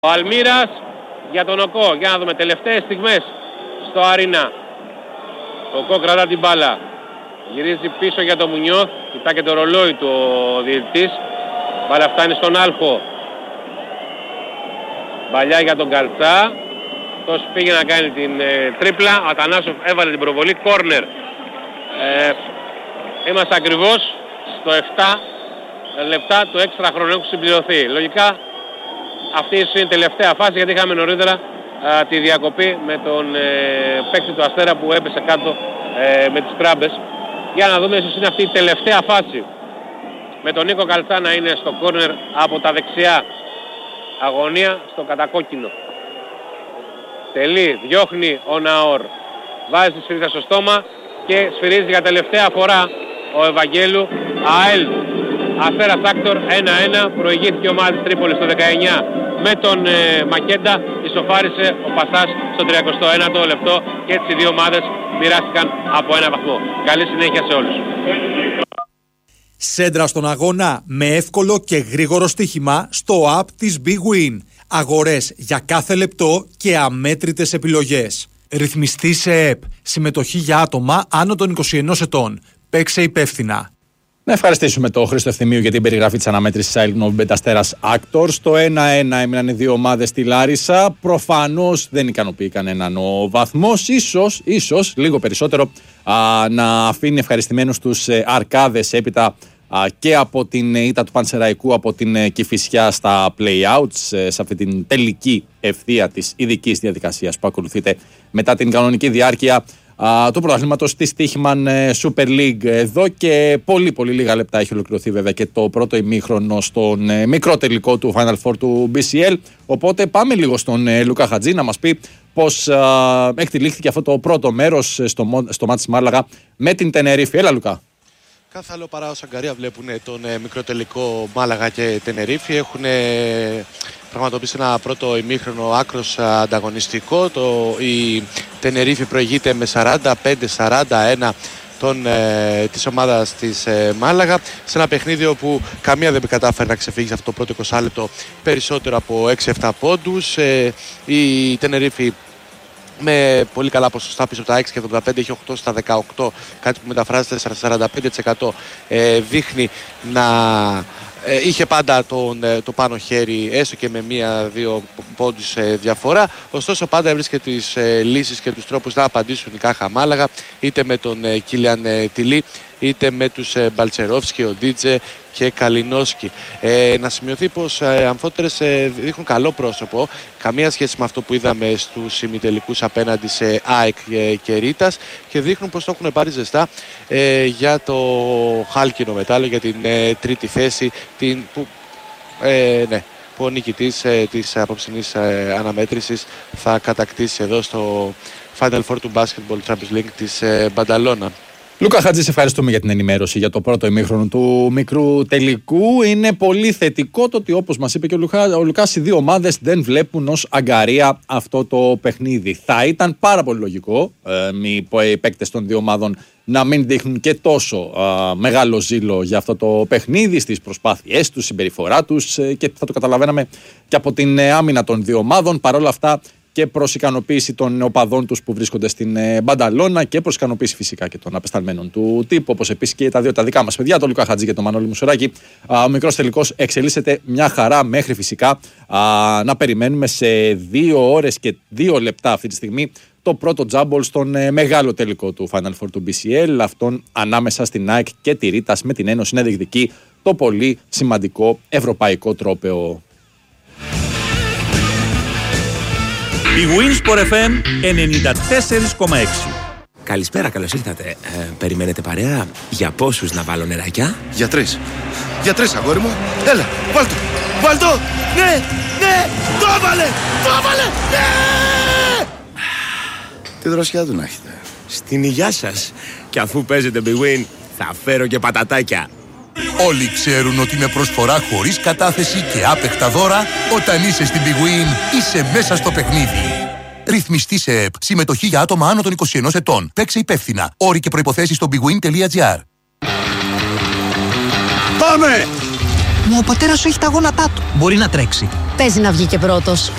Ο Αλμύρας για τον Οκό. Για να δούμε τελευταίες στιγμές στο Αρίνα. Ο Οκό κρατά την μπάλα. Γυρίζει πίσω για τον Μουνιώθ. Κοιτά και το ρολόι του ο διαιτητής. Μπάλα φτάνει στον Άλχο. Μπαλιά για τον Καλτσά. Αυτός πήγε να κάνει την τρίπλα. Ο Ατανάσοφ έβαλε την προβολή. Κόρνερ. Είμαστε ακριβώς στο 7 λεπτά του έξτρα χρονού έχουν συμπληρωθεί. Λογικά αυτή ίσως είναι η τελευταία φάση, γιατί είχαμε νωρίτερα τη διακοπή με τον παίκτη του Αστέρα που έπεσε κάτω με τις τράμπες. Για να δούμε, ίσως είναι αυτή η τελευταία φάση. Με τον Νίκο Καλτσά να είναι στο κόρνερ από τα δεξιά. Αγωνία στο κατακόκκινο. Τελεί, διώχνει ο Ναόρ. Βάζει τη σφυρίδα στο στόμα και σφυρίζει για τελευταία φορά ο Ευαγγέλου. ΑΕΛ Αστέρας Άκτορ 1-1. Προηγήθηκε ο ομάδα της Τρίπολης το 19 με τον Μακέντα. Ισοφάρισε ο Πασάς στο 31ο λεπτό και έτσι οι δύο ομάδες μοιράστηκαν από ένα βαθμό. Καλή συνέχεια σε όλους. Σέντρα στον αγώνα με εύκολο και γρήγορο στοίχημα στο app της Big Win. Αγορές για κάθε λεπτό και αμέτρητες επιλογές. Ρυθμιστή σε ΕΠ. Συμμετοχή για άτομα άνω των 21 ετών. Παίξε υπεύθυνα. Να ευχαριστήσουμε τον Χρήστο Ευθυμίου για την περιγραφή της αναμέτρησης ΑΕΛ Νόβι Αστέρας Άκτορ. Στο 1-1 έμειναν οι δύο ομάδες στη Λάρισα. Προφανώς δεν ικανοποιεί κανέναν ο βαθμός. Ίσως λίγο περισσότερο να αφήνει ευχαριστημένους τους Αρκάδες έπειτα και από την ήττα του Πανσεραϊκού από την Κηφισιά στα play-outs, σε αυτή την τελική ευθεία της ειδικής διαδικασίας που ακολουθείται μετά την κανονική διάρκεια του πρωταθλήματος της Τύχημαν Super League. Εδώ και πολύ λίγα λεπτά έχει ολοκληρωθεί βέβαια και το πρώτο ημίχρονο στον μικρό τελικό του Final Four του BCL. Οπότε πάμε λίγο στον Λουκά Χατζή να μας πει πώς εκτελήχθηκε αυτό το πρώτο μέρος στο μάτς Μάλαγα με την Τενερίφη. Έλα Λουκά. Κάθε άλλο παρά ως Αγκαρία βλέπουν τον μικρό τελικό Μάλαγα και Τενερίφη. Έχουν πραγματοποιήσει ένα πρώτο ημίχρονο άκρος ανταγωνιστικό. Η Τενερίφη προηγείται με 45-41 της ομάδας της Μάλαγα, σε ένα παιχνίδι όπου καμία δεν κατάφερε να ξεφύγει σε αυτό το πρώτο 20 λεπτό περισσότερο από 6-7 πόντους. Η Τενερίφη με πολύ καλά ποσοστά πίσω από τα 6 και 75, έχει 8 στα 18, κάτι που μεταφράζεται σε 45%. Δείχνει να είχε πάντα το πάνω χέρι, έστω και με 1-2 πόντους διαφορά. Ωστόσο πάντα έβρισκε τις λύσεις και τους τρόπους να απαντήσουν η Κάχα Μάλαγα, είτε με τον Κίλιαν Τιλί, είτε με τους Μπαλτσερόφσκι, ο Ντίτζε και Καλινόσκι. Να σημειωθεί πως αμφότερες δείχνουν καλό πρόσωπο, καμία σχέση με αυτό που είδαμε στους ημιτελικούς απέναντι σε ΑΕΚ και Ρίτας, και δείχνουν πως το έχουν πάρει ζεστά για το χάλκινο μετάλλιο, για την τρίτη θέση που ο νικητής της απόψινής αναμέτρησης θα κατακτήσει εδώ στο Final Four του Basketball Champions League της Μπανταλώνα. Λούκα Χατζή, σε ευχαριστούμε για την ενημέρωση για το πρώτο ημίχρονο του μικρού τελικού. Είναι πολύ θετικό το ότι, όπως μας είπε και ο Λουκάς, οι δύο ομάδες δεν βλέπουν ως αγκαρία αυτό το παιχνίδι. Θα ήταν πάρα πολύ λογικό οι παίκτες των δύο ομάδων να μην δείχνουν και τόσο μεγάλο ζήλο για αυτό το παιχνίδι, στις προσπάθειές τους, συμπεριφορά τους, και θα το καταλαβαίναμε και από την άμυνα των δύο ομάδων. Παρ' όλα αυτά, και προς ικανοποίηση των οπαδών τους που βρίσκονται στην Μπανταλώνα και προς ικανοποίηση φυσικά και των απεσταλμένων του τύπου, όπως επίσης και τα δικά μας παιδιά, τον Λουκά Χατζή και τον Μανώλη Μουσουράκη. Ο μικρός τελικός εξελίσσεται μια χαρά, μέχρι φυσικά να περιμένουμε σε 2 ώρες και 2 λεπτά αυτή τη στιγμή το πρώτο τζάμπολ στον μεγάλο τελικό του Final Four του BCL, αυτόν ανάμεσα στην ΑΕΚ και τη Ρίτας, με την Ένωση να διεκδικεί το πολύ σημαντικό ευρωπαϊκό τρόπαιο. Η Winsport FM 94,6. Καλησπέρα, καλώς ήρθατε. Περιμένετε παρέα? Για πόσους να βάλω νεράκια? Για 3. Για 3, αγόρι μου. Έλα, βάλτο. Βάλτο. Ναι, το έβαλε. Ναι. Τι δροσιά του να έχετε. Στην υγειά σας. Και αφού παίζετε Big Win, θα φέρω και πατατάκια. Όλοι ξέρουν ότι με προσφορά χωρίς κατάθεση και άπεχτα δώρα, όταν είσαι στην Big Win, είσαι μέσα στο παιχνίδι. Ρυθμιστή σε ΕΠ. Συμμετοχή για άτομα άνω των 21 ετών. Παίξε υπεύθυνα. Όροι και προϋποθέσεις στο bigwin.gr. Πάμε! Μα ο πατέρας σου έχει τα γόνατά του. Μπορεί να τρέξει. Παίζει να βγει και πρώτος.